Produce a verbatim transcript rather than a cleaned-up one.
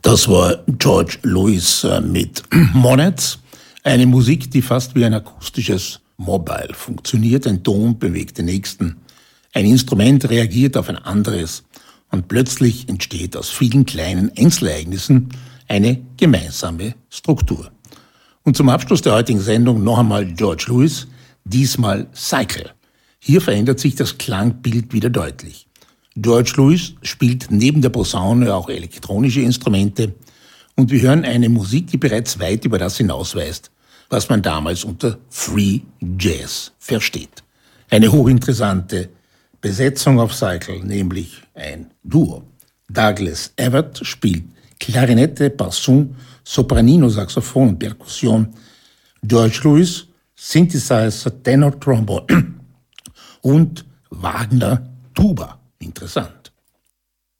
Das war George Lewis mit Monets. Eine Musik, die fast wie ein akustisches Mobile funktioniert. Ein Ton bewegt den nächsten. Ein Instrument reagiert auf ein anderes. Und plötzlich entsteht aus vielen kleinen Einzelereignissen eine gemeinsame Struktur. Und zum Abschluss der heutigen Sendung noch einmal George Lewis, diesmal Cycle. Hier verändert sich das Klangbild wieder deutlich. George Lewis spielt neben der Posaune auch elektronische Instrumente und wir hören eine Musik, die bereits weit über das hinausweist, was man damals unter Free Jazz versteht. Eine hochinteressante Besetzung auf Cycle, nämlich ein Duo. Douglas Everett spielt Klarinette, Basson, Sopranino, Saxophon und Perkussion. George Lewis, Synthesizer, Tenor, Trombone und Wagner, Tuba. Interessant.